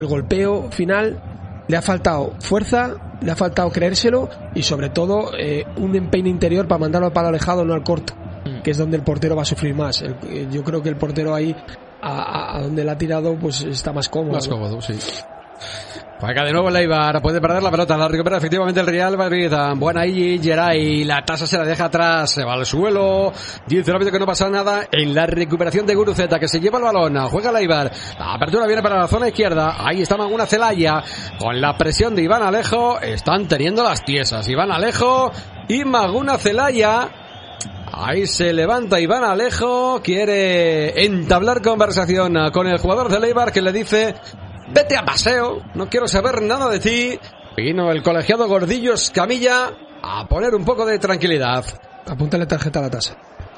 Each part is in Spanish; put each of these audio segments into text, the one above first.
El golpeo final le ha faltado fuerza, le ha faltado creérselo y sobre todo un empeine interior para mandarlo al palo alejado, no al corto, que es donde el portero va a sufrir más. Yo creo que el portero ahí, a donde le ha tirado, pues está más cómodo. Más cómodo, sí. Juega de nuevo el Eibar, puede perder la pelota, la recupera efectivamente el Real Madrid. Buena ahí, Geray, la tasa se la deja atrás, se va al suelo. Dice el árbitro que no pasa nada en la recuperación de Guruceta, que se lleva el balón, juega el Eibar. La apertura viene para la zona izquierda, ahí está Maguna Celaya, con la presión de Iván Alejo, están teniendo las tiesas. Iván Alejo y Maguna Celaya. Ahí se levanta Iván Alejo, quiere entablar conversación con el jugador del Eibar, que le dice: vete a paseo, no quiero saber nada de ti. Vino el colegiado Gordillo Escamilla a poner un poco de tranquilidad. Apúntale tarjeta a la tasa.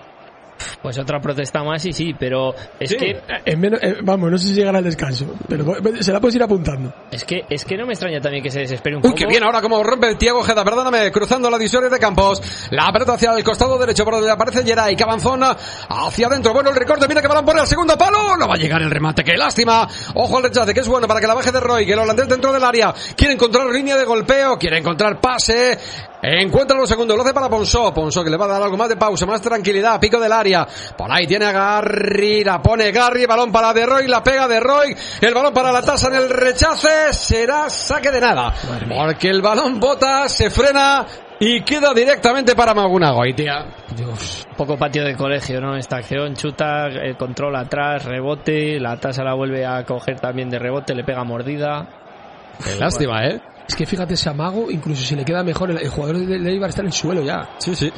Pues otra protesta más y sí, pero es sí, que... vamos, no sé si llegará al descanso, pero se la puedes ir apuntando. Es que no me extraña también que se desespere un poco. Uy, qué bien ahora como rompe Thiago Ojeda, perdóname, cruzando la divisoria de Campos. La pelota hacia el costado derecho por donde aparece Geray, que avanzona hacia adentro. Bueno, el recorte, mira que balón por el segundo palo. No va a llegar el remate, qué lástima. Ojo al rechace, que es bueno para que la baje de Roy, que el holandés dentro del área. Quiere encontrar línea de golpeo, quiere encontrar pase. Encuentra los segundos, lo hace para Ponsó, que le va a dar algo más de pausa, más tranquilidad, pico del área. Por ahí tiene a Garri, la pone Garri, balón para De Roy, la pega De Roy, el balón para la tasa en el rechace, será saque de nada, porque el balón bota, se frena y queda directamente para Maguna Goitia. Dios, poco patio de colegio, ¿no? Esta acción, chuta, el control atrás, rebote, la tasa la vuelve a coger también de rebote, le pega mordida. Qué lástima, ¿eh? Es que fíjate, ese amago, incluso si le queda mejor, el jugador de Eibar está en el suelo ya. Sí, sí.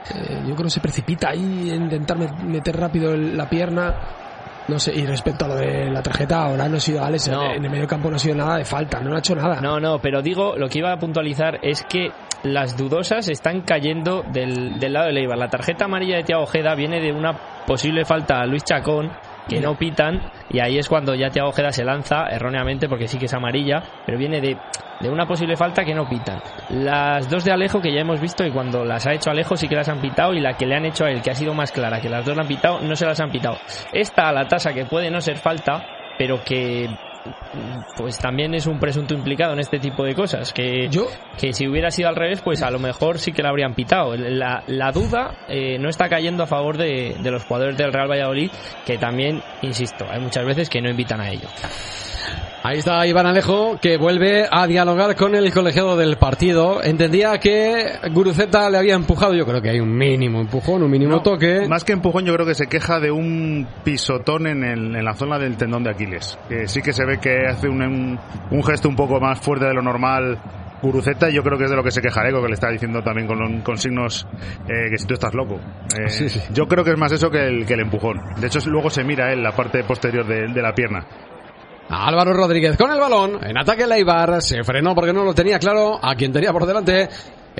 Yo creo que se precipita ahí en intentar meter rápido la pierna. No sé, y respecto a lo de la tarjeta, ahora no ha sido Alex, no. En el medio campo no ha sido nada de falta, no ha hecho nada. No, pero digo, lo que iba a puntualizar es que las dudosas están cayendo del lado de Eibar. La tarjeta amarilla de Thiago Ojeda viene de una posible falta a Luis Chacón, que no pitan, y ahí es cuando ya Thiago Ojeda se lanza erróneamente, porque sí que es amarilla, pero viene de una posible falta que no pitan. Las dos de Alejo, que ya hemos visto que cuando las ha hecho Alejo sí que las han pitado, y la que le han hecho a él, que ha sido más clara, que las dos la han pitado, no se las han pitado. Esta a la tasa, que puede no ser falta, pero que pues también es un presunto implicado en este tipo de cosas, que si hubiera sido al revés, pues a lo mejor sí que la habrían pitado. La duda no está cayendo a favor de los jugadores del Real Valladolid, que también, insisto, hay muchas veces que no invitan a ello. Ahí está Iván Alejo, que vuelve a dialogar con el colegiado del partido. Entendía que Guruceta le había empujado. Yo creo que hay un mínimo empujón, un mínimo toque. Más que empujón, yo creo que se queja de un pisotón en la zona del tendón de Aquiles. Que sí que se ve que hace un gesto un poco más fuerte de lo normal Guruceta, y yo creo que es de lo que se queja Eco, que le está diciendo también con signos que si tú estás loco. Sí. Yo creo que es más eso que el empujón. De hecho, luego se mira en la parte posterior de la pierna. Álvaro Rodríguez con el balón, en ataque el Eibar, se frenó porque no lo tenía claro, a quien tenía por delante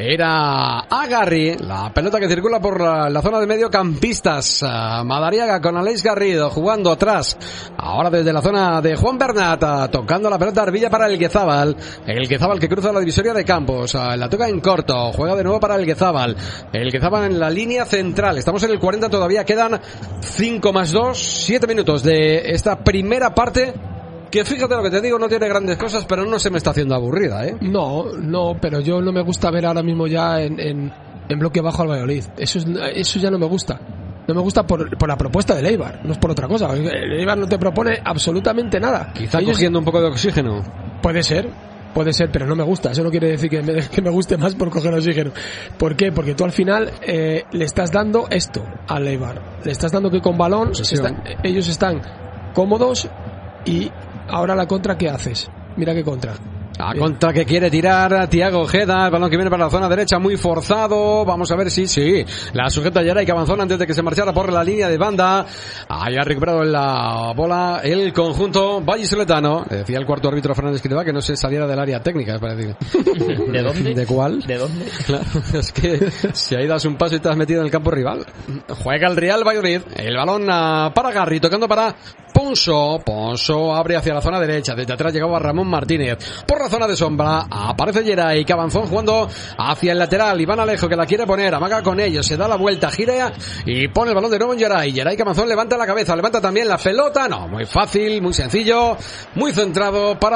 era Agarri, la pelota que circula por la zona de mediocampistas. Madariaga con Aleix Garrido jugando atrás, ahora desde la zona de Juan Bernat, tocando la pelota Arvilla para el Guezábal que cruza la divisoria de Campos, la toca en corto, juega de nuevo para el Guezábal en la línea central. Estamos en el 40, todavía quedan 5 más 2, 7 minutos de esta primera parte, que fíjate lo que te digo, no tiene grandes cosas, pero no se me está haciendo aburrida, ¿eh? No, pero yo no me gusta ver ahora mismo ya en bloque bajo al Valladolid. Eso ya no me gusta. No me gusta por la propuesta del Eibar, no es por otra cosa. El Eibar no te propone absolutamente nada. Quizá cogiendo un poco de oxígeno. Puede ser, pero no me gusta. Eso no quiere decir que me guste más por coger oxígeno. ¿Por qué? Porque tú al final le estás dando esto al Eibar. Le estás dando que con balón ellos están cómodos. Y ahora la contra, ¿qué haces? Mira qué contra. La contra que quiere tirar Thiago Ojeda, el balón que viene para la zona derecha, muy forzado. Vamos a ver si sí. La sujeta Geray, que avanzó antes de que se marchara por la línea de banda. Ahí ha recuperado la bola el conjunto vallisoletano. Decía el cuarto árbitro Fernández Escrivá que no se saliera del área técnica, para decir. ¿De dónde? ¿De cuál? ¿De dónde? Claro, es que si ahí das un paso y te has metido en el campo rival. Juega el Real Valladolid. El balón para Garri, tocando para Ponso abre hacia la zona derecha. Desde atrás llegaba Ramón Martínez. Por la la zona de sombra. Aparece Geray, Cabanzón jugando hacia el lateral. Iván Alejo que la quiere poner, amaga con ellos, se da la vuelta, gira y pone el balón de nuevo en Geray. Geray Cabanzón levanta la cabeza, levanta también la pelota. No, muy fácil, muy sencillo, muy centrado para